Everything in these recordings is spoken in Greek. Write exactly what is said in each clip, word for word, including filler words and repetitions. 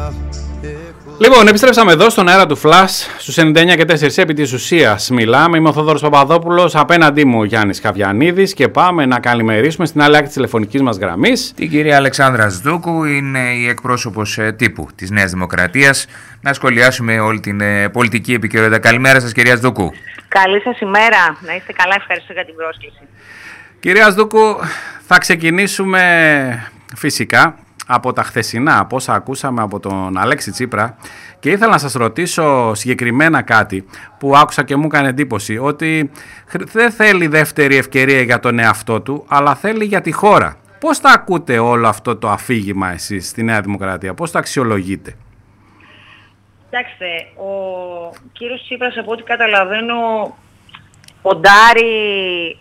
Λοιπόν, επιστρέψαμε εδώ στον αέρα του Flash στους ενενήντα εννιά και τέσσερα. Επί της ουσίας μιλάμε. Είμαι ο Θόδωρος Παπαδόπουλος, απέναντί μου ο Γιάννης Καβιανίδης και πάμε να καλημερίσουμε στην άλλη άκρη της τηλεφωνικής μας γραμμής την κυρία Αλεξάνδρα Σδούκου, είναι η εκπρόσωπος τύπου της Νέας Δημοκρατίας. Να σχολιάσουμε όλη την πολιτική επικαιρότητα. Καλημέρα σας, κυρία Σδούκου. Καλή σας ημέρα. Να είστε καλά, ευχαριστώ για την πρόσκληση. Κυρία Σδούκου, θα ξεκινήσουμε φυσικά από τα χθεσινά, από όσα ακούσαμε από τον Αλέξη Τσίπρα, και ήθελα να σας ρωτήσω συγκεκριμένα κάτι που άκουσα και μου έκανε εντύπωση, ότι δεν θέλει δεύτερη ευκαιρία για τον εαυτό του, αλλά θέλει για τη χώρα. Πώς θα ακούτε όλο αυτό το αφήγημα εσείς στη Νέα Δημοκρατία, πώς το αξιολογείτε? Κοιτάξτε, ο κύριος Τσίπρας, από ό,τι καταλαβαίνω, ποντάρει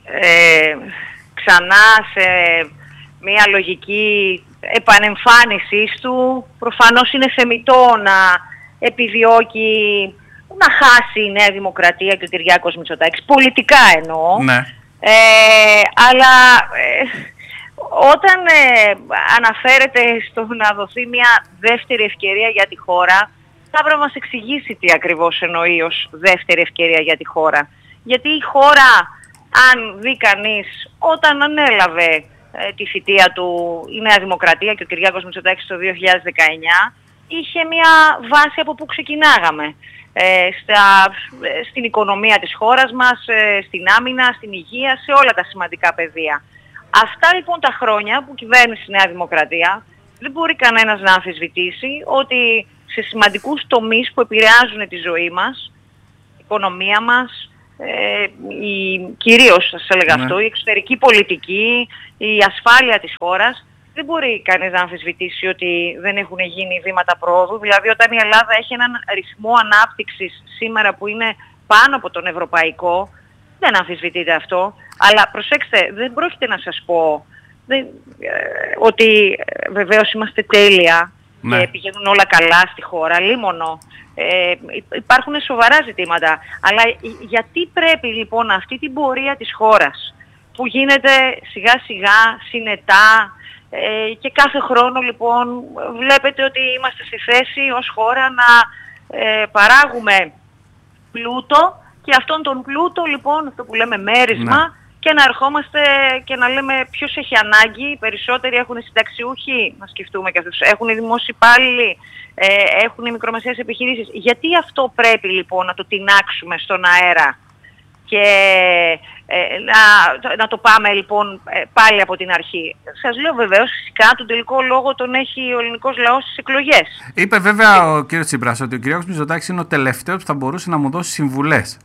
ε, ξανά σε μια λογική επανεμφάνισης του. Προφανώς είναι θεμιτό να επιδιώκει να χάσει η Νέα Δημοκρατία και ο Κυριάκος Μητσοτάκης, πολιτικά εννοώ. Ναι. Ε, αλλά ε, όταν ε, αναφέρεται στο να δοθεί μια δεύτερη ευκαιρία για τη χώρα, θα πρέπει να μας εξηγήσει τι ακριβώς εννοεί ως δεύτερη ευκαιρία για τη χώρα. Γιατί η χώρα, αν δει κανείς, όταν ανέλαβε ε, τη θητεία του η Νέα Δημοκρατία και ο Κυριάκος Μητσοτάκης το δύο χιλιάδες δεκαεννιά, είχε μια βάση από που ξεκινάγαμε. Ε, στα, στην οικονομία της χώρας μας, ε, στην άμυνα, στην υγεία, σε όλα τα σημαντικά πεδία. Αυτά λοιπόν τα χρόνια που κυβέρνησε η Νέα Δημοκρατία, δεν μπορεί κανένας να αμφισβητήσει ότι σε σημαντικούς τομείς που επηρεάζουν τη ζωή μας, η οικονομία μας, ε, η, κυρίως σας έλεγα ναι. αυτό, η εξωτερική πολιτική, η ασφάλεια της χώρας, δεν μπορεί κανείς να αμφισβητήσει ότι δεν έχουν γίνει βήματα πρόοδου. Δηλαδή όταν η Ελλάδα έχει έναν ρυθμό ανάπτυξης σήμερα που είναι πάνω από τον ευρωπαϊκό, δεν αμφισβητείται αυτό. Αλλά προσέξτε, δεν πρόκειται να σας πω δεν, ε, ότι ε, βεβαίως είμαστε τέλεια ναι. και πηγαίνουν όλα καλά στη χώρα, λίμωνο. Ε, υπάρχουν σοβαρά ζητήματα. Αλλά γιατί πρέπει λοιπόν αυτή την πορεία της χώρας που γίνεται σιγά σιγά, συνετά, Ε, και κάθε χρόνο λοιπόν βλέπετε ότι είμαστε στη θέση ως χώρα να ε, παράγουμε πλούτο και αυτόν τον πλούτο λοιπόν, αυτό που λέμε μέρισμα, ναι. και να ερχόμαστε και να λέμε ποιος έχει ανάγκη. Οι περισσότεροι έχουν οι συνταξιούχοι, να σκεφτούμε και αυτούς, έχουν οι δημόσιοι υπάλληλοι, ε, έχουν οι μικρομεσαίες επιχειρήσεις. Γιατί αυτό πρέπει λοιπόν να το τινάξουμε στον αέρα και ε, να, να το πάμε λοιπόν ε, πάλι από την αρχή? Σας λέω βεβαίως, φυσικά τον τελικό λόγο τον έχει ο ελληνικός λαός στις εκλογές. Είπε βέβαια ο κ. Τσίπρας ότι ο Κυριάκος Μητσοτάκης είναι ο τελευταίος που θα μπορούσε να μου δώσει συμβουλές.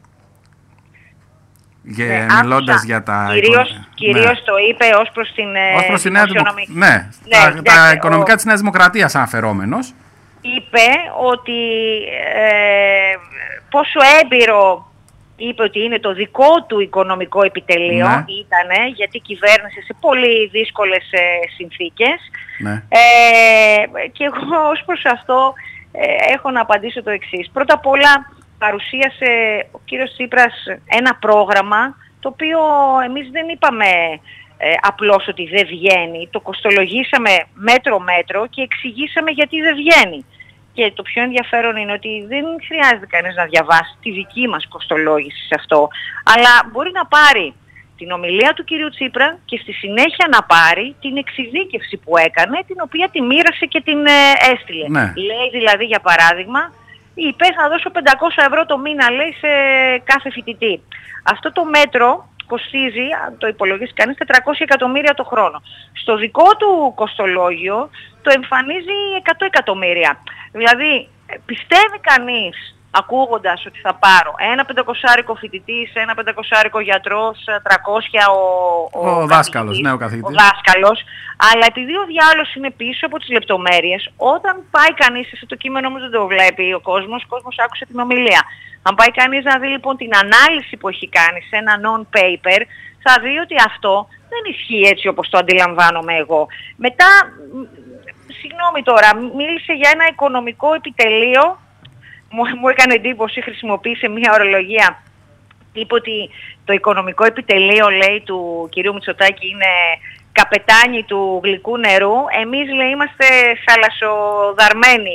Και ναι, μιλώντας για τα... Κυρίως, ναι. κυρίως το είπε ως προς την ως προς την δημοσιονομική... Ναι, ναι, τα, εντάξει, τα οικονομικά ο... της Νέας Δημοκρατίας αναφερόμενος. Είπε ότι ε, πόσο έμπειρο είπε ότι είναι το δικό του οικονομικό επιτελείο, ναι. ήτανε, γιατί κυβέρνησε σε πολύ δύσκολες ε, συνθήκες. Ναι. Ε, και εγώ ως προς αυτό ε, έχω να απαντήσω το εξής. Πρώτα απ' όλα παρουσίασε ο κύριος Τσίπρας ένα πρόγραμμα το οποίο εμείς δεν είπαμε ε, απλώς ότι δεν βγαίνει. Το κοστολογήσαμε μέτρο-μέτρο και εξηγήσαμε γιατί δεν βγαίνει. Και το πιο ενδιαφέρον είναι ότι δεν χρειάζεται κανείς να διαβάσει τη δική μας κοστολόγηση σε αυτό, αλλά μπορεί να πάρει την ομιλία του κυρίου Τσίπρα και στη συνέχεια να πάρει την εξειδίκευση που έκανε, την οποία τη μοίρασε και την ε, έστειλε. Ναι. Λέει δηλαδή, για παράδειγμα, είπε θα δώσω πεντακόσια ευρώ το μήνα, λέει, σε κάθε φοιτητή. Αυτό το μέτρο κοστίζει, αν το υπολογίσει κανείς, τετρακόσια εκατομμύρια το χρόνο. Στο δικό του κοστολόγιο το εμφανίζει εκατό εκατομμύρια. Δηλαδή, πιστεύει κανείς, ακούγοντας ότι θα πάρω ένα πεντακοσάρικο φοιτητής, ένα πεντακοσάρικο γιατρός, τριακόσια ο, ο, ο δάσκαλος, ναι, ο καθηγητής. Ο δάσκαλος, αλλά επειδή ο διάολος είναι πίσω από τις λεπτομέρειες, όταν πάει κανείς, σε το κείμενο όμως δεν το βλέπει ο κόσμος, ο κόσμος άκουσε την ομιλία. Αν πάει κανείς να δει λοιπόν την ανάλυση που έχει κάνει σε ένα non-paper, θα δει ότι αυτό δεν ισχύει έτσι όπως το αντιλαμβάνομαι εγώ. Μετά, συγγνώμη τώρα, μίλησε για ένα οικονομικό επιτελείο, μου, μου έκανε εντύπωση, χρησιμοποίησε μια ορολογία. Είπε ότι το οικονομικό επιτελείο, λέει, του κυρίου Μητσοτάκη είναι καπετάνι του γλυκού νερού. Εμείς, λέει, είμαστε θαλασσοδαρμένοι.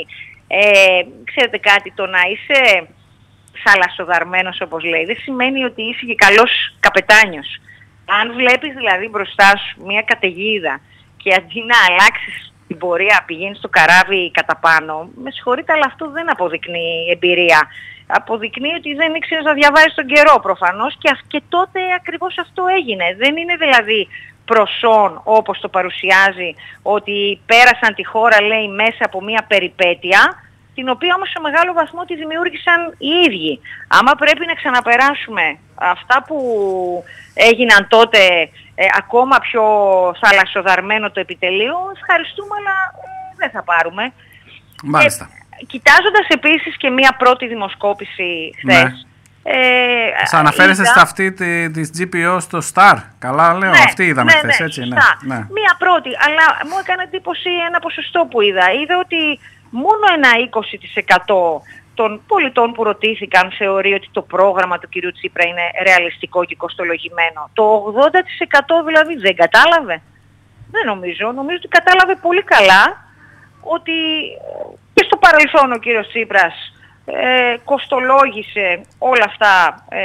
Ε, ξέρετε κάτι, το να είσαι θαλασσοδαρμένος όπως λέει, δεν σημαίνει ότι είσαι και καλός καπετάνιος. Αν βλέπεις δηλαδή μπροστά σου μια καταιγίδα και αντί να αλλάξεις την πορεία πηγαίνεις στο καράβι κατά πάνω, με συγχωρείτε αλλά αυτό δεν αποδεικνύει εμπειρία. Αποδεικνύει ότι δεν ήξερες να διαβάζεις τον καιρό προφανώς και, και τότε ακριβώς αυτό έγινε. Δεν είναι δηλαδή προσόν όπως το παρουσιάζει, ότι πέρασαν τη χώρα λέει μέσα από μια περιπέτεια, την οποία όμως σε μεγάλο βαθμό τη δημιούργησαν οι ίδιοι. Άμα πρέπει να ξαναπεράσουμε αυτά που έγιναν τότε ε, ακόμα πιο θαλασσοδαρμένο το επιτελείο, ευχαριστούμε αλλά ε, δεν θα πάρουμε. Μάλιστα. Ε, κοιτάζοντας επίσης και μία πρώτη δημοσκόπηση χθες. Ναι. Ε, Σας αναφέρεστε είδα... σε αυτή τη, της τζι πι ο στο Star. Καλά λέω, ναι, αυτή είδαμε ναι, χθες, ναι, έτσι. Ναι, ναι. ναι. Μία πρώτη, αλλά μου έκανε εντύπωση ένα ποσοστό που είδα. Είδα ότι μόνο ένα είκοσι τοις εκατό των πολιτών που ρωτήθηκαν θεωρεί ότι το πρόγραμμα του κυρίου Τσίπρα είναι ρεαλιστικό και κοστολογημένο. Το ογδόντα τοις εκατό δηλαδή δεν κατάλαβε. Δεν νομίζω. Νομίζω ότι κατάλαβε πολύ καλά ότι και στο παρελθόν ο κύριος Τσίπρας ε, κοστολόγησε όλα αυτά ε,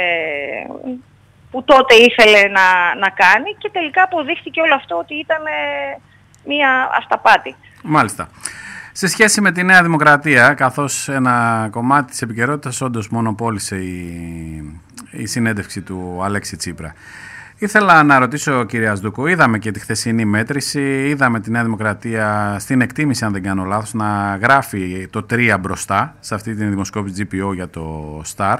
που τότε ήθελε να, να κάνει και τελικά αποδείχθηκε όλο αυτό ότι ήταν ε, μία αυταπάτη. Μάλιστα. Σε σχέση με τη Νέα Δημοκρατία, καθώς ένα κομμάτι της επικαιρότητας όντως μονοπόλησε η, η συνέντευξη του Αλέξη Τσίπρα, ήθελα να ρωτήσω κυρία Ασδούκου, είδαμε και τη χθεσινή μέτρηση, είδαμε τη Νέα Δημοκρατία στην εκτίμηση, αν δεν κάνω λάθος, να γράφει το τρία μπροστά σε αυτή την δημοσκόπηση τζι πι ο για το Star.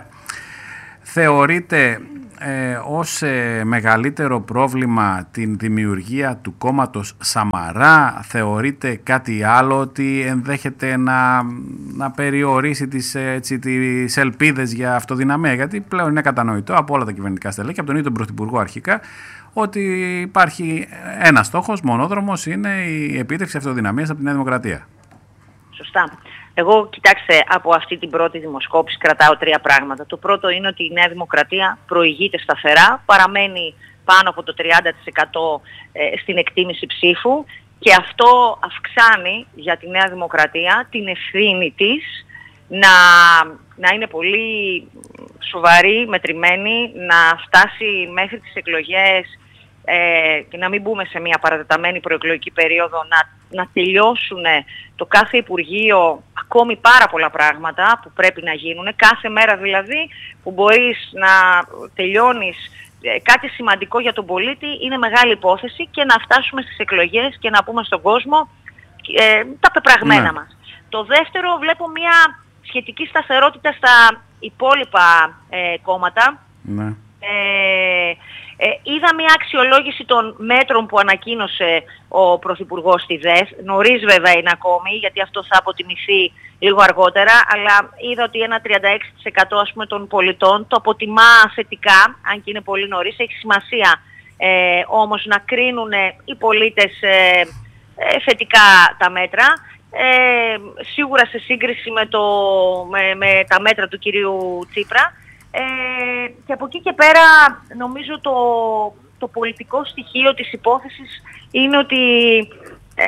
Θεωρείτε ε, ως ε, μεγαλύτερο πρόβλημα την δημιουργία του κόμματος Σαμαρά? Θεωρείτε κάτι άλλο, ότι ενδέχεται να, να περιορίσει τις, έτσι, τις ελπίδες για αυτοδυναμία? Γιατί πλέον είναι κατανοητό από όλα τα κυβερνητικά στελέχη, από τον ίδιο τον Πρωθυπουργό αρχικά, ότι υπάρχει ένας στόχος, μονόδρομος, είναι η επίτευξη αυτοδυναμίας από τη Νέα Δημοκρατία. Σωστά. Εγώ, κοιτάξτε, από αυτή την πρώτη δημοσκόπηση κρατάω τρία πράγματα. Το πρώτο είναι ότι η Νέα Δημοκρατία προηγείται σταθερά, παραμένει πάνω από το τριάντα τοις εκατό ε, στην εκτίμηση ψήφου και αυτό αυξάνει για τη Νέα Δημοκρατία την ευθύνη της να, να είναι πολύ σοβαρή, μετρημένη, να φτάσει μέχρι τις εκλογές ε, και να μην μπούμε σε μια παρατεταμένη προεκλογική περίοδο, να, να τελειώσουν το κάθε Υπουργείο ακόμη πάρα πολλά πράγματα που πρέπει να γίνουν, κάθε μέρα δηλαδή που μπορείς να τελειώνεις ε, κάτι σημαντικό για τον πολίτη, είναι μεγάλη υπόθεση, και να φτάσουμε στις εκλογές και να πούμε στον κόσμο ε, τα πεπραγμένα ναι. μας. Το δεύτερο, βλέπω μια σχετική σταθερότητα στα υπόλοιπα ε, κόμματα. Ναι. Ε, ε, είδα μια αξιολόγηση των μέτρων που ανακοίνωσε ο Πρωθυπουργός στη ΔΕΘ. Νωρίς βέβαια είναι ακόμη, γιατί αυτό θα αποτιμηθεί λίγο αργότερα, αλλά είδα ότι ένα τριάντα έξι τοις εκατό ας πούμε, των πολιτών το αποτιμά θετικά, αν και είναι πολύ νωρίς. Έχει σημασία ε, όμως να κρίνουν οι πολίτες ε, ε, θετικά τα μέτρα. Ε, σίγουρα σε σύγκριση με, το, με, με τα μέτρα του κυρίου Τσίπρα. Ε, και από εκεί και πέρα νομίζω το, το πολιτικό στοιχείο της υπόθεσης είναι ότι ε,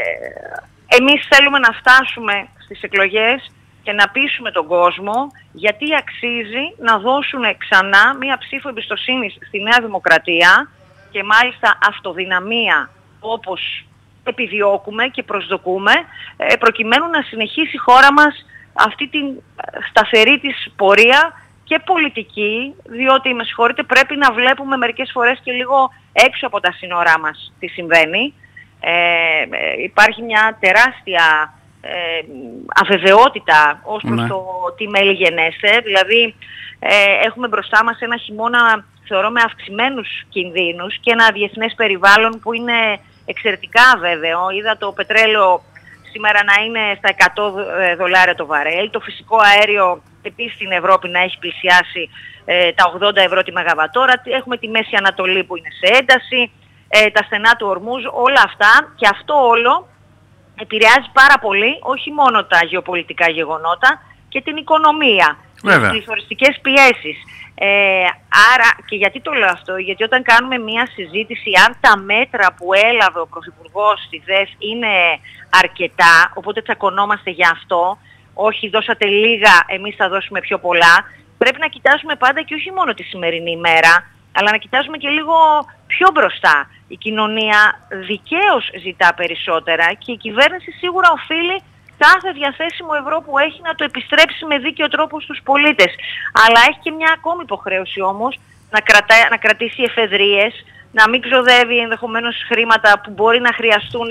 εμείς θέλουμε να φτάσουμε στις εκλογές και να πείσουμε τον κόσμο γιατί αξίζει να δώσουν ξανά μία ψήφο εμπιστοσύνης στη Νέα Δημοκρατία και μάλιστα αυτοδυναμία όπως επιδιώκουμε και προσδοκούμε, ε, προκειμένου να συνεχίσει η χώρα μας αυτή την σταθερή της πορεία και πολιτική, διότι με συγχωρείτε πρέπει να βλέπουμε μερικές φορές και λίγο έξω από τα σύνορά μας τι συμβαίνει. Ε, ε, υπάρχει μια τεράστια ε, αβεβαιότητα ως προς ναι. το τι μέλη γενέστε. Δηλαδή ε, έχουμε μπροστά μας ένα χειμώνα, θεωρώ, με αυξημένους κινδύνους και ένα διεθνές περιβάλλον που είναι εξαιρετικά βέβαιο. Είδα το πετρέλαιο σήμερα να είναι στα εκατό δολάρια το βαρέλ, το φυσικό αέριο επίσης στην Ευρώπη να έχει πλησιάσει ε, τα ογδόντα ευρώ τη μεγαβατόρα. Έχουμε τη Μέση Ανατολή που είναι σε ένταση, ε, τα στενά του Ορμούζ, όλα αυτά, και αυτό όλο επηρεάζει πάρα πολύ όχι μόνο τα γεωπολιτικά γεγονότα και την οικονομία, τις πληθωριστικές πιέσεις. Ε, άρα, και γιατί το λέω αυτό, γιατί όταν κάνουμε μια συζήτηση αν τα μέτρα που έλαβε ο Πρωθυπουργός στη ΔΕΘ είναι αρκετά, οπότε τσακωνόμαστε για αυτό, όχι δώσατε λίγα, εμείς θα δώσουμε πιο πολλά. Πρέπει να κοιτάζουμε πάντα και όχι μόνο τη σημερινή ημέρα, αλλά να κοιτάζουμε και λίγο πιο μπροστά. Η κοινωνία δικαίως ζητά περισσότερα και η κυβέρνηση σίγουρα οφείλει κάθε διαθέσιμο ευρώ που έχει να το επιστρέψει με δίκαιο τρόπο στους πολίτες. Αλλά έχει και μια ακόμη υποχρέωση όμως να, κρατά, να κρατήσει εφεδρείες, να μην ξοδεύει ενδεχομένως χρήματα που μπορεί να χρειαστούν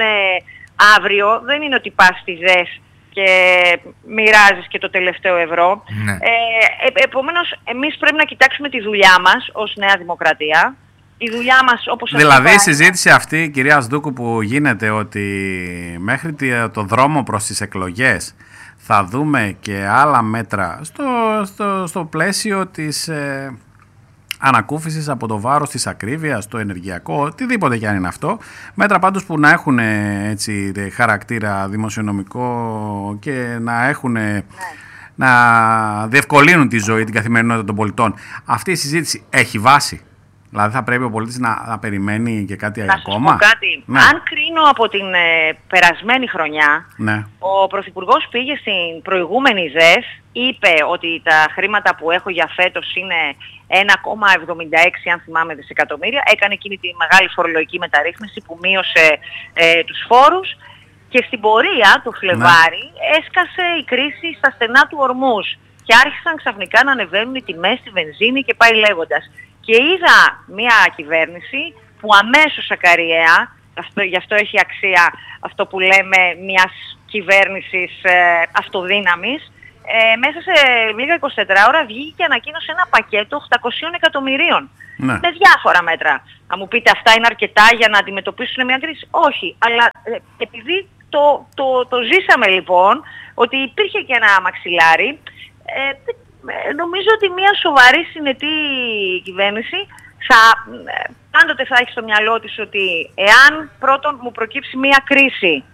αύριο. Δεν είναι ότι πας στη ΔΕΣ και μοιράζεις και το τελευταίο ευρώ. Ναι. Ε, ε, επομένως, εμείς πρέπει να κοιτάξουμε τη δουλειά μας ως Νέα Δημοκρατία. Η δουλειά μας, όπως δηλαδή είπα, η συζήτηση αυτή, κυρία Σδούκου, που γίνεται ότι μέχρι το δρόμο προς τις εκλογές θα δούμε και άλλα μέτρα στο, στο, στο πλαίσιο της ε, ανακούφισης από το βάρος της ακρίβειας, το ενεργειακό, οτιδήποτε κι αν είναι αυτό. Μέτρα πάντως που να έχουν έτσι, χαρακτήρα δημοσιονομικό και να έχουν... Ναι. να διευκολύνουν τη ζωή, την καθημερινότητα των πολιτών. Αυτή η συζήτηση έχει βάση? Δηλαδή θα πρέπει ο πολίτης να, να περιμένει και κάτι να ακόμα? Να κάτι. Ναι. Αν κρίνω από την ε, περασμένη χρονιά, ναι. ο Πρωθυπουργός πήγε στην προηγούμενη ΔΕΣ, είπε ότι τα χρήματα που έχω για φέτος είναι ένα κόμμα εβδομήντα έξι αν θυμάμαι δισεκατομμύρια, έκανε εκείνη τη μεγάλη φορολογική μεταρρύθμιση που μείωσε ε, τους φόρους και στην πορεία το Φλεβάρι ναι. έσκασε η κρίση στα στενά του Ορμούς και άρχισαν ξαφνικά να ανεβαίνουν οι τιμές στη βενζίνη και πάει λέγοντας. Και είδα μια κυβέρνηση που αμέσως ακαριέα, αυτό, γι' αυτό έχει αξία αυτό που λέμε μιας κυβέρνησης ε, αυτοδύναμης, ε, μέσα σε λίγα είκοσι τέσσερις ώρα βγήκε και ανακοίνωσε ένα πακέτο οκτακόσια εκατομμυρίων. Ναι. Με διάφορα μέτρα. Θα μου πείτε αυτά είναι αρκετά για να αντιμετωπίσουν μια κρίση? Όχι, αλλά ε, επειδή το, το, το ζήσαμε λοιπόν, ότι υπήρχε και ένα μαξιλάρι, ε, νομίζω ότι μια σοβαρή συνετή κυβέρνηση θα, πάντοτε θα έχει στο μυαλό της ότι εάν πρώτον μου προκύψει μια κρίση,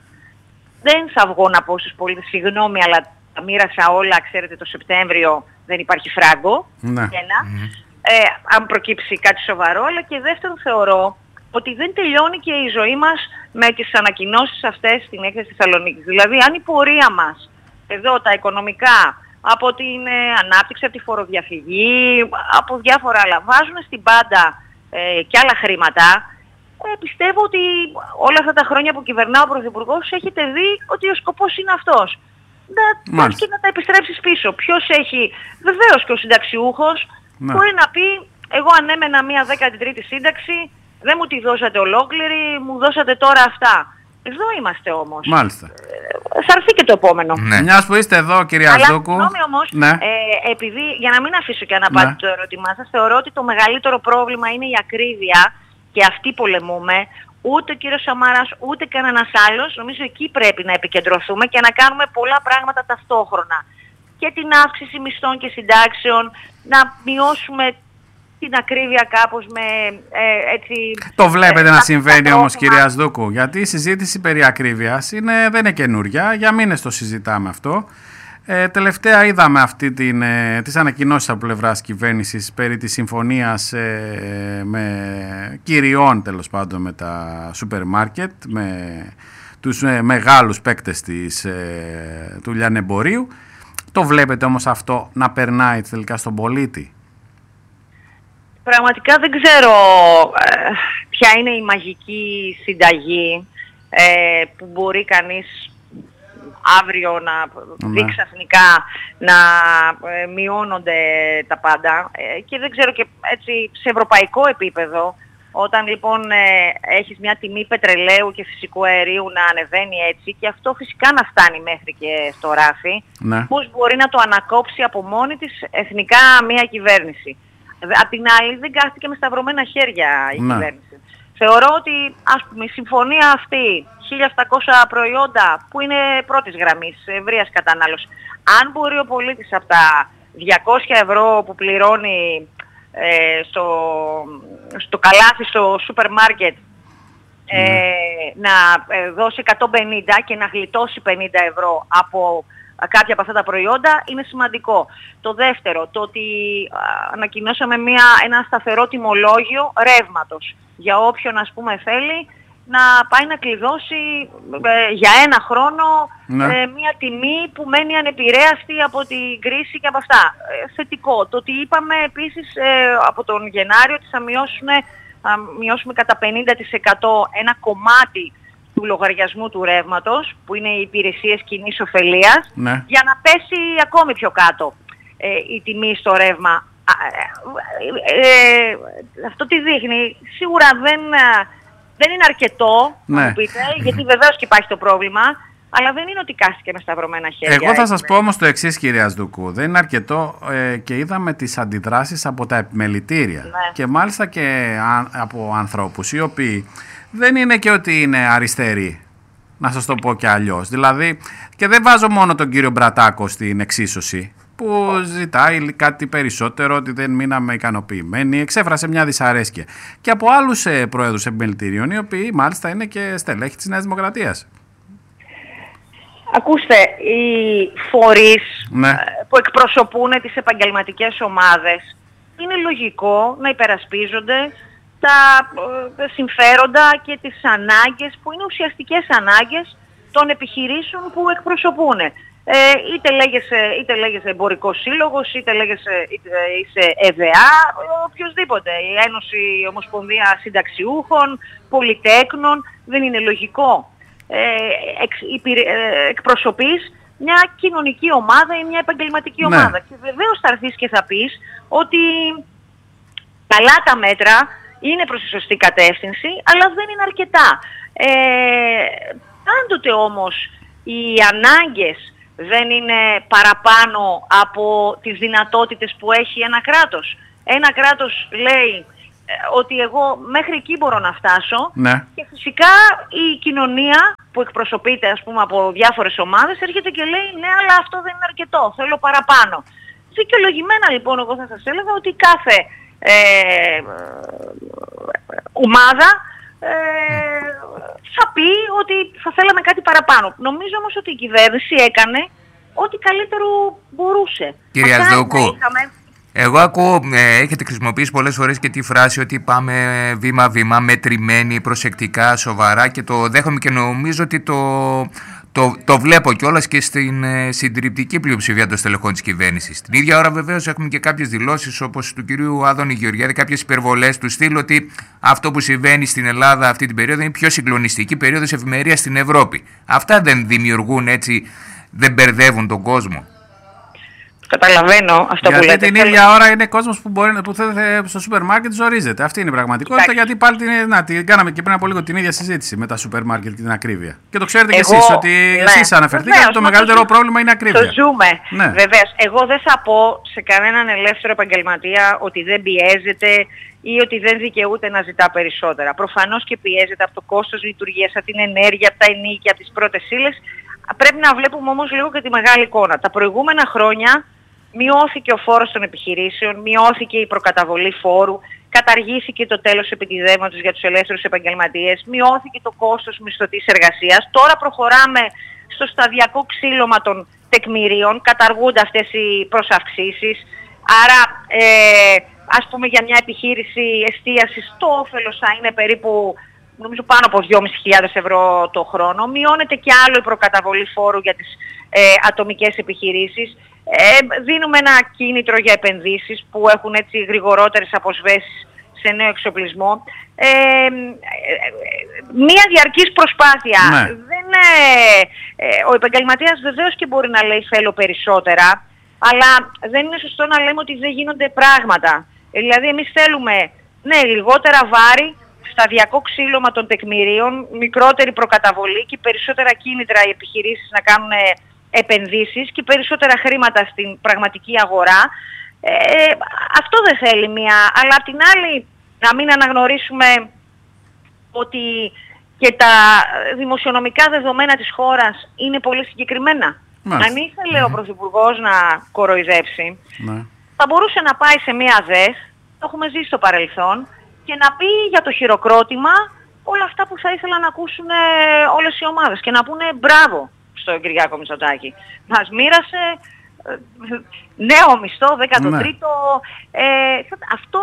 δεν θα βγω να πω στους πολίτες συγγνώμη αλλά τα μοίρασα όλα, ξέρετε το Σεπτέμβριο δεν υπάρχει φράγκο, ναι. ένα, ε, αν προκύψει κάτι σοβαρό, αλλά και δεύτερον θεωρώ ότι δεν τελειώνει και η ζωή μας με τις ανακοινώσεις αυτές στην έκθεση Θεσσαλονίκης. Δηλαδή αν η πορεία μας εδώ τα οικονομικά από την ε, ανάπτυξη, από τη φοροδιαφυγή, από διάφορα άλλα, βάζουν στην πάντα ε, και άλλα χρήματα. Ε, πιστεύω ότι όλα αυτά τα χρόνια που κυβερνά ο Πρωθυπουργός έχετε δει ότι ο σκοπός είναι αυτός. Να, και να τα επιστρέψεις πίσω. Ποιος έχει, βεβαίως και ο συνταξιούχος, ναι. μπορεί να πει, εγώ ανέμενα μία δέκατη τρίτη σύνταξη, δεν μου τη δώσατε ολόκληρη, μου δώσατε τώρα αυτά. Εδώ είμαστε όμως. Μάλιστα. Ε, θα έρθει και το επόμενο. Ναι. Μιας που είστε εδώ, κυρία Σδούκου. Αλλά συγγνώμη όμως, ναι. ε, επειδή, για να μην αφήσω και αναπάντητο ναι. το ερώτημά σας, θεωρώ ότι το μεγαλύτερο πρόβλημα είναι η ακρίβεια και αυτή πολεμούμε. Ούτε ο κύριος Σαμάρας, ούτε κανένας άλλος. Νομίζω εκεί πρέπει να επικεντρωθούμε και να κάνουμε πολλά πράγματα ταυτόχρονα. Και την αύξηση μισθών και συντάξεων, να μειώσουμε την ακρίβεια κάπως με ε, έτσι... Το βλέπετε ε, να συμβαίνει όμως, κυρία Σδούκου, γιατί η συζήτηση περί ακρίβειας είναι, δεν είναι καινούρια, για μήνες το συζητάμε αυτό. Ε, τελευταία είδαμε αυτή την, ε, τις ανακοινώσεις από πλευράς κυβέρνησης περί της συμφωνίας ε, με κυριών, τέλος πάντων, με τα σούπερ μάρκετ, με τους ε, μεγάλους παίκτες της, ε, του λιανεμπορίου. Το βλέπετε όμως αυτό να περνάει τελικά στον πολίτη? Πραγματικά δεν ξέρω ε, ποια είναι η μαγική συνταγή ε, που μπορεί κανείς αύριο να δει ξαφνικά να ε, μειώνονται τα πάντα ε, και δεν ξέρω και έτσι σε ευρωπαϊκό επίπεδο όταν λοιπόν ε, έχεις μια τιμή πετρελαίου και φυσικού αερίου να ανεβαίνει έτσι και αυτό φυσικά να φτάνει μέχρι και στο ράφι, ναι. πώς μπορεί να το ανακόψει από μόνη της εθνικά μια κυβέρνηση? Απ' την άλλη δεν κάθεται με σταυρωμένα χέρια η ναι. κυβέρνηση. Θεωρώ ότι ας πούμε η συμφωνία αυτή, χίλια επτακόσια προϊόντα που είναι πρώτης γραμμής, ευρείας κατανάλωσης, αν μπορεί ο πολίτης από τα διακόσια ευρώ που πληρώνει ε, στο, στο καλάθι στο σούπερ μάρκετ ε, ναι. να ε, δώσει εκατόν πενήντα και να γλιτώσει πενήντα ευρώ από κάποια από αυτά τα προϊόντα, είναι σημαντικό. Το δεύτερο, το ότι α, ανακοινώσαμε μια, ένα σταθερό τιμολόγιο ρεύματος για όποιον ας πούμε θέλει να πάει να κλειδώσει ε, για ένα χρόνο ναι. ε, μια τιμή που μένει ανεπηρέαστη από την κρίση και από αυτά. Ε, θετικό. Το ότι είπαμε επίσης ε, από τον Γενάριο ότι θα μειώσουμε, θα μειώσουμε κατά πενήντα τοις εκατό ένα κομμάτι του λογαριασμού του ρεύματος, που είναι οι υπηρεσίες κοινής ωφελίας, ναι. για να πέσει ακόμη πιο κάτω ε, η τιμή στο ρεύμα. Ε, ε, αυτό τι δείχνει? Σίγουρα δεν, δεν είναι αρκετό, ναι. να μου πείτε, γιατί βεβαίως και υπάρχει το πρόβλημα, αλλά δεν είναι ότι κάστηκε με σταυρωμένα χέρια. Εγώ θα σας πω όμως το εξής, κυρία Σδούκου. Δεν είναι αρκετό ε, και είδαμε τις αντιδράσεις από τα επιμελητήρια. Ναι. Και μάλιστα και α, από ανθρώπους οι οποίοι δεν είναι και ότι είναι αριστεροί. Να σας το πω και αλλιώς. Δηλαδή, και δεν βάζω μόνο τον κύριο Μπρατάκο στην εξίσωση, που ζητάει κάτι περισσότερο, ότι δεν μείναμε ικανοποιημένοι, εξέφρασε μια δυσαρέσκεια. Και από άλλους ε, πρόεδρους επιμελητήριων, οι οποίοι μάλιστα είναι και στελέχη της Νέας Δημοκρατίας. Ακούστε, οι φορείς ναι. που εκπροσωπούν τις επαγγελματικές ομάδες, είναι λογικό να υπερασπίζονται τα συμφέροντα και τις ανάγκες που είναι ουσιαστικές ανάγκες των επιχειρήσεων που εκπροσωπούν. Ε, είτε, λέγεσαι, είτε λέγεσαι εμπορικός σύλλογος, είτε λέγεσαι είτε είσαι ΕΒΑ, οποιοσδήποτε. Η Ένωση, η Ομοσπονδία Συνταξιούχων, Πολυτέκνων, δεν είναι λογικό. Ε, εξ, υπηρε, ε, εκπροσωπείς μια κοινωνική ομάδα ή μια επαγγελματική ναι. ομάδα. Και βεβαίως θα έρθεις και θα πεις ότι καλά τα μέτρα είναι προς τη σωστή κατεύθυνση, αλλά δεν είναι αρκετά. Ε, πάντοτε όμως οι ανάγκες δεν είναι παραπάνω από τις δυνατότητες που έχει ένα κράτος. Ένα κράτος λέει ε, ότι εγώ μέχρι εκεί μπορώ να φτάσω, ναι. και φυσικά η κοινωνία που εκπροσωπείται, ας πούμε, από διάφορες ομάδες έρχεται και λέει ναι, αλλά αυτό δεν είναι αρκετό, θέλω παραπάνω. Δικαιολογημένα λοιπόν εγώ θα σας έλεγα ότι κάθε ε, ομάδα ε, θα πει ότι θα θέλαμε κάτι παραπάνω. Νομίζω όμως ότι η κυβέρνηση έκανε ό,τι καλύτερο μπορούσε. Κυρία Σδούκου, εγώ ακούω, ε, έχετε χρησιμοποιήσει πολλές φορές και τη φράση ότι πάμε βήμα-βήμα, μετρημένοι, προσεκτικά, σοβαρά, και το δέχομαι και νομίζω ότι το, το, το βλέπω κιόλας και στην ε, συντριπτική πλειοψηφία των στελεχών της κυβέρνησης. Την ίδια ώρα βεβαίως έχουμε και κάποιες δηλώσεις όπως του κυρίου Άδωνη Γεωργιάδη, κάποιες υπερβολές του στυλ ότι αυτό που συμβαίνει στην Ελλάδα αυτή την περίοδο είναι η πιο συγκλονιστική περίοδος ευημερίας στην Ευρώπη. Αυτά δεν δημιουργούν έτσι, δεν μπερδεύουν τον κόσμο? Καταλαβαίνω αυτό γιατί που λέτε. Γιατί την ίδια ώρα είναι κόσμος που, μπορεί, που θέλει στο σούπερ μάρκετ ζορίζεται. Αυτή είναι η πραγματικότητα. Γιατί πάλι την, να, την κάναμε και πριν από λίγο την ίδια συζήτηση με τα σούπερ μάρκετ και την ακρίβεια. Και το ξέρετε κι εσείς ότι ναι, εσείς αναφερθήκατε ότι το μεγαλύτερο το, πρόβλημα είναι ακρίβεια. Το ζούμε. Ναι. Βεβαίως. Εγώ δεν θα πω σε κανέναν ελεύθερο επαγγελματία ότι δεν πιέζεται ή ότι δεν δικαιούται να ζητά περισσότερα. Προφανώς και πιέζεται από το κόστος λειτουργίας, από την ενέργεια, από τα ενίκια, από τις πρώτες ύλες. Πρέπει να βλέπουμε όμως λίγο και τη μεγάλη εικόνα. Τα προηγούμενα χρόνια μειώθηκε ο φόρος των επιχειρήσεων, μειώθηκε η προκαταβολή φόρου, καταργήθηκε το τέλος επιτιδεύματος για τους ελεύθερους επαγγελματίες, μειώθηκε το κόστος μισθωτής εργασίας. Τώρα προχωράμε στο σταδιακό ξύλωμα των τεκμηρίων, καταργούνται αυτές οι προσαυξήσεις. Άρα, ε, ας πούμε για μια επιχείρηση εστίασης, το όφελος θα είναι περίπου, νομίζω, πάνω από δυόμισι χιλιάδες ευρώ το χρόνο. Μειώνεται και άλλο η προκαταβολή φόρου για τις ε, ατομικές επιχειρήσεις. Ε, δίνουμε ένα κίνητρο για επενδύσεις που έχουν έτσι γρηγορότερες αποσβέσεις σε νέο εξοπλισμό. Ε, ε, ε, μία διαρκής προσπάθεια. Ναι. Δεν, ε, ε, ο επαγγελματίας βεβαίως και μπορεί να λέει θέλω περισσότερα, αλλά δεν είναι σωστό να λέμε ότι δεν γίνονται πράγματα. Ε, δηλαδή εμείς θέλουμε ναι, λιγότερα βάρη, σταδιακό ξύλωμα των τεκμηρίων, μικρότερη προκαταβολή και περισσότερα κίνητρα οι επιχειρήσεις να κάνουν επενδύσεις και περισσότερα χρήματα στην πραγματική αγορά. Ε, αυτό δεν θέλει μία. Αλλά απ' την άλλη να μην αναγνωρίσουμε ότι και τα δημοσιονομικά δεδομένα της χώρας είναι πολύ συγκεκριμένα. Μάλιστα. Αν ήθελε mm. ο Πρωθυπουργός να κοροϊδέψει, ναι. θα μπορούσε να πάει σε μία ΔΕΘ, το έχουμε ζήσει στο παρελθόν, και να πει για το χειροκρότημα όλα αυτά που θα ήθελαν να ακούσουν όλες οι ομάδες και να πούνε μπράβο στον Κυριάκο Μητσοτάκη. Μας μοίρασε ε, νέο μισθό, δέκατο τρίτο. Ναι. Ε, αυτό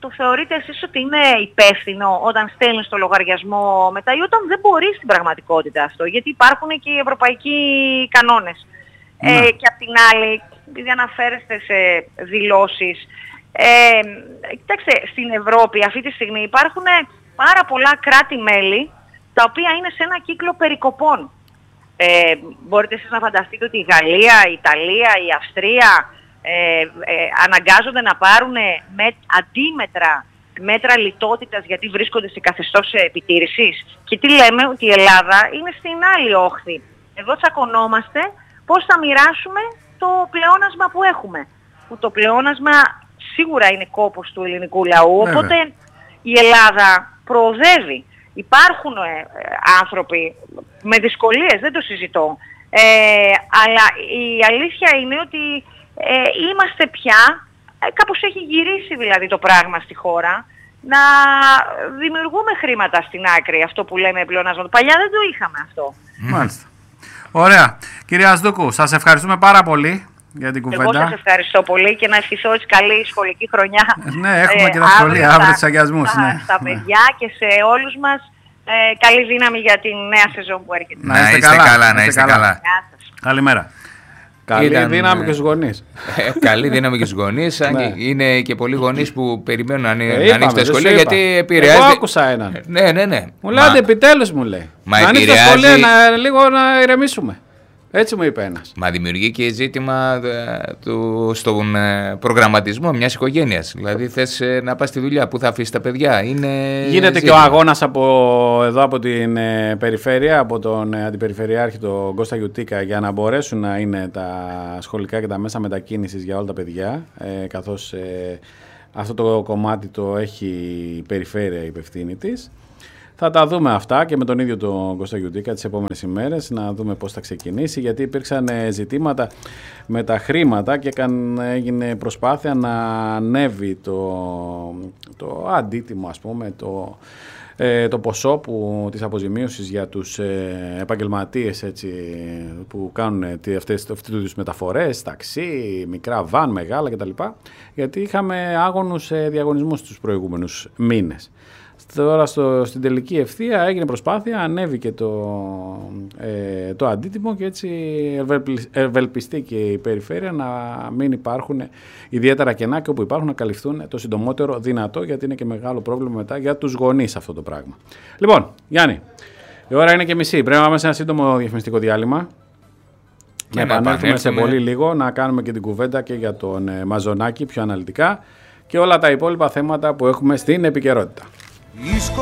το θεωρείτε εσείς ότι είναι υπεύθυνο όταν στέλνεις το λογαριασμό μετά ή όταν δεν μπορείς στην πραγματικότητα αυτό? Γιατί υπάρχουν και οι ευρωπαϊκοί κανόνες. Ναι. Ε, και απ' την άλλη, επειδή αναφέρεστε σε δηλώσεις, ε, κοιτάξτε, στην Ευρώπη αυτή τη στιγμή υπάρχουν πάρα πολλά κράτη-μέλη τα οποία είναι σε ένα κύκλο περικοπών. Ε, μπορείτε εσείς να φανταστείτε ότι η Γαλλία, η Ιταλία, η Αυστρία ε, ε, αναγκάζονται να πάρουν με, αντίμετρα μέτρα λιτότητας γιατί βρίσκονται σε καθεστώς επιτήρησης. Και τι λέμε, ότι η Ελλάδα είναι στην άλλη όχθη. Εδώ τσακωνόμαστε πώς θα μοιράσουμε το πλεόνασμα που έχουμε. Που το πλεόνασμα σίγουρα είναι κόπος του ελληνικού λαού, Βέβαια. Οπότε η Ελλάδα προοδεύει. Υπάρχουν ε, άνθρωποι με δυσκολίες, δεν το συζητώ. Ε, αλλά η αλήθεια είναι ότι ε, είμαστε πια, ε, κάπως έχει γυρίσει δηλαδή το πράγμα στη χώρα, να δημιουργούμε χρήματα στην άκρη, αυτό που λέμε πλεονάσμα. Παλιά δεν το είχαμε αυτό. Μάλιστα. Ωραία. Κυρία Ασδούκου, σας ευχαριστούμε πάρα πολύ για την κουβέντα. Εγώ σας ευχαριστώ πολύ και να ευχηθώ έτσι καλή σχολική χρονιά. Ναι, έχουμε ε, και τα σχολεία, αύριο τους αγιασμούς. Στα, ναι. στα παιδιά και σε όλους μας. Ε, καλή δύναμη για την νέα σεζόν που έρχεται. Να είστε, να είστε καλά, καλά, να είστε καλά. καλά. Καλημέρα. Καλή Ήταν, δύναμη και στους γονείς. Ε, καλή δύναμη και στους γονείς. Είναι και πολλοί γονείς που περιμένουν να ανοίξει τα σχολεία γιατί επηρεάζει. Εγώ άκουσα έναν. Ναι, ναι, ναι. Μου λέει Μα... επιτέλους μου λέει. Μα να ανοίξει τα σχολεία να, λίγο να ηρεμήσουμε. Έτσι μου είπε ένας. Μα δημιουργεί και ζήτημα του, στον προγραμματισμό μιας οικογένειας. Δηλαδή θες να πας στη δουλειά, πού θα αφήσεις τα παιδιά. Είναι Γίνεται ζήτημα. Και ο αγώνας από, εδώ από την ε, περιφέρεια, από τον ε, αντιπεριφερειάρχη τον Κώστα Γιουτίκα, για να μπορέσουν να είναι τα σχολικά και τα μέσα μετακίνησης για όλα τα παιδιά, ε, καθώς ε, αυτό το κομμάτι το έχει η περιφέρεια υπευθύνη της. Θα τα δούμε αυτά και με τον ίδιο τον Κώστα Γιουτίκα τις επόμενες ημέρες, να δούμε πώς θα ξεκινήσει, γιατί υπήρξαν ζητήματα με τα χρήματα και έγινε προσπάθεια να ανέβει το, το αντίτιμο, ας πούμε, το, ε, το ποσό που, της αποζημίωσης για τους ε, επαγγελματίες έτσι, που κάνουν αυτές, αυτές τις μεταφορές, ταξί, μικρά βαν, μεγάλα κτλ. Γιατί είχαμε άγωνους ε, διαγωνισμούς τους προηγούμενους μήνες. Τώρα στο, στην τελική ευθεία έγινε προσπάθεια, ανέβηκε το, ε, το αντίτιμο και έτσι ευελπιστεί η περιφέρεια να μην υπάρχουν ιδιαίτερα κενά και όπου υπάρχουν να καλυφθούν το συντομότερο δυνατό, γιατί είναι και μεγάλο πρόβλημα μετά για τους γονείς αυτό το πράγμα. Λοιπόν, Γιάννη, η ώρα είναι και μισή, πρέπει να πάμε σε ένα σύντομο διαφημιστικό διάλειμμα. Και να επανέλθουμε σε πολύ λίγο, να κάνουμε και την κουβέντα και για τον ε, Μαζονάκη πιο αναλυτικά και όλα τα υπόλοιπα θέματα που έχουμε στην επικαιρότητα.